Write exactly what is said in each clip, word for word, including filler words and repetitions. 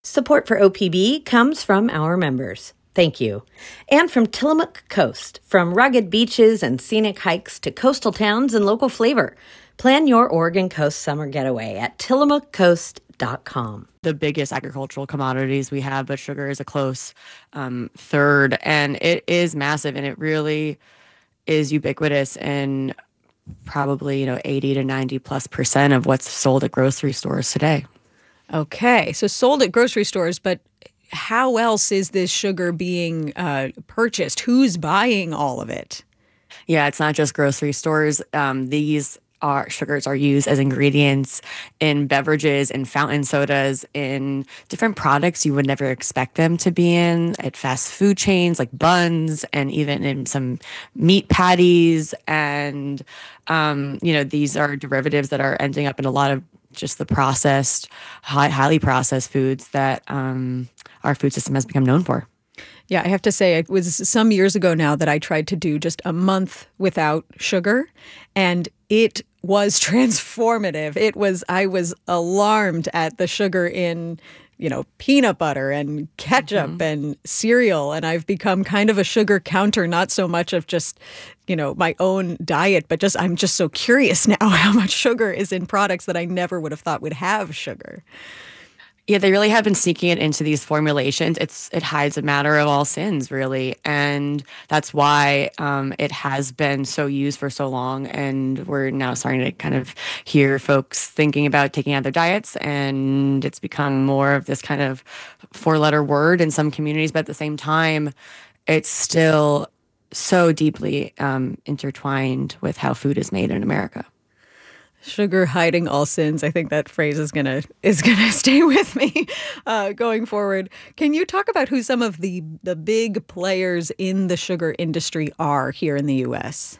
Support for O P B comes from our members. Thank you. And from Tillamook Coast, from rugged beaches and scenic hikes to coastal towns and local flavor. Plan your Oregon Coast summer getaway at tillamook coast dot com. The biggest agricultural commodities we have, but sugar is a close um, third. And it is massive, and it really is ubiquitous in probably, you know, eighty to ninety plus percent of what's sold at grocery stores today. Okay, so sold at grocery stores, but how else is this sugar being uh, purchased? Who's buying all of it? Yeah, it's not just grocery stores. Um, these are sugars are used as ingredients in beverages, in fountain sodas, in different products you would never expect them to be in, at fast food chains like buns, and even in some meat patties. And, um, you know, these are derivatives that are ending up in a lot of just the processed, high, highly processed foods that um, our food system has become known for. Yeah, I have to say, it was some years ago now that I tried to do just a month without sugar, and it was transformative. It was, I was alarmed at the sugar in, you know, peanut butter and ketchup mm-hmm. and cereal. And I've become kind of a sugar counter, not so much of just, you know, my own diet, but just, I'm just so curious now how much sugar is in products that I never would have thought would have sugar. Yeah, they really have been sneaking it into these formulations. It's it hides a matter of all sins, really, and that's why um, it has been so used for so long. And we're now starting to kind of hear folks thinking about taking out their diets, and it's become more of this kind of four-letter word in some communities. But at the same time, it's still so deeply um, intertwined with how food is made in America. Sugar hiding all sins. I think that phrase is gonna is gonna stay with me uh, going forward. Can you talk about who some of the the big players in the sugar industry are here in the U S?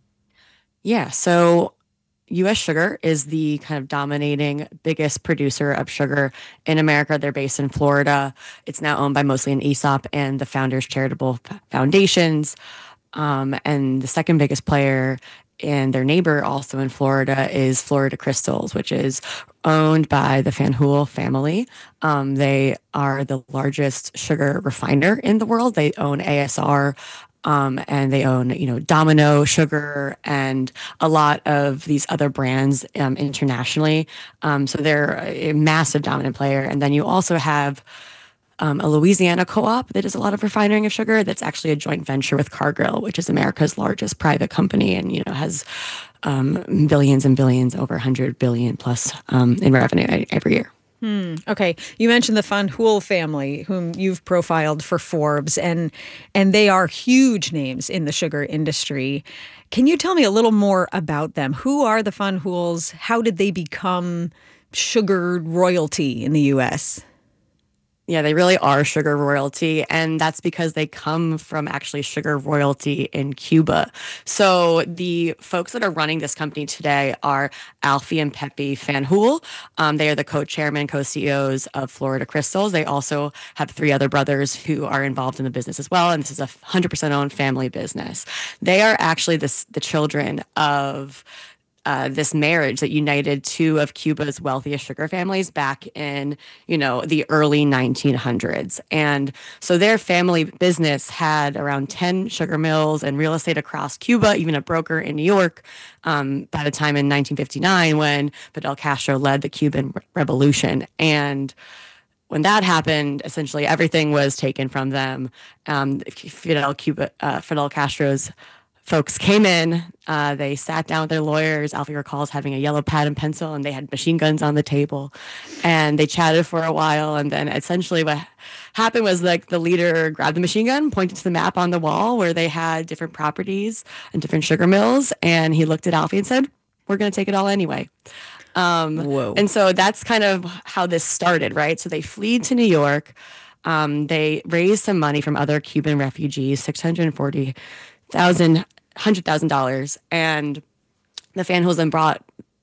Yeah, so U S Sugar is the kind of dominating biggest producer of sugar in America. They're based in Florida. It's now owned by mostly an E S O P and the Founders Charitable Foundations. Um, and the second biggest player, and their neighbor also in Florida, is Florida Crystals, which is owned by the Fanjul family. Um, they are the largest sugar refiner in the world. They own A S R, um, and they own, you know, Domino Sugar and a lot of these other brands um, internationally. Um, so they're a massive dominant player. And then you also have Um, a Louisiana co-op that does a lot of refining of sugar. That's actually a joint venture with Cargill, which is America's largest private company, and you know has um, billions and billions, over one hundred billion plus um, in revenue every year. Hmm. Okay, you mentioned the Fanjul family, whom you've profiled for Forbes, and and they are huge names in the sugar industry. Can you tell me a little more about them? Who are the Fanjuls? How did they become sugar royalty in the U S? Yeah, they really are sugar royalty, and that's because they come from actually sugar royalty in Cuba. So the folks that are running this company today are Alfie and Pepe Fanjul. Um, they are the co-chairman, co-C E Os of Florida Crystals. They also have three other brothers who are involved in the business as well, and this is a one hundred percent owned family business. They are actually this, the children of Uh, this marriage that united two of Cuba's wealthiest sugar families back in, you know, the early nineteen hundreds. And so their family business had around ten sugar mills and real estate across Cuba, even a broker in New York, um, by the time in nineteen fifty-nine when Fidel Castro led the Cuban Revolution. And when that happened, essentially everything was taken from them. Um, Fidel, Cuba, uh, Fidel Castro's folks came in, uh, they sat down with their lawyers. Alfie recalls having a yellow pad and pencil, and they had machine guns on the table, and they chatted for a while. And then essentially what happened was, like, the leader grabbed the machine gun, pointed to the map on the wall where they had different properties and different sugar mills, and he looked at Alfie and said, "We're going to take it all anyway." Um, Whoa. And so that's kind of how this started, right? So they fled to New York. Um, they raised some money from other Cuban refugees, six hundred forty thousand dollars, one hundred thousand dollars, and the Fanjuls then brought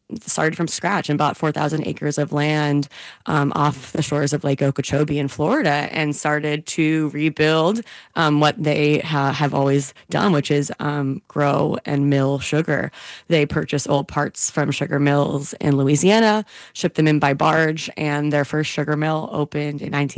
started from scratch and bought four thousand acres of land um, off the shores of Lake Okeechobee in Florida and started to rebuild um, what they ha- have always done, which is um, grow and mill sugar. They purchase old parts from sugar mills in Louisiana, ship them in by barge, and their first sugar mill opened in nineteen